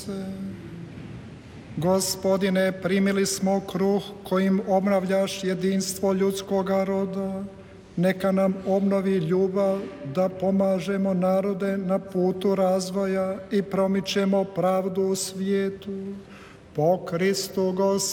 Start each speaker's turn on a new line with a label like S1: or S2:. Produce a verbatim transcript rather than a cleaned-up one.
S1: se. Gospodine, primili smo kruh kojim obnavljaš jedinstvo ljudskoga roda. Neka nam obnovi ljubav da pomažemo narode na putu razvoja i promičemo pravdu u svijetu. Po Kristu Gospodu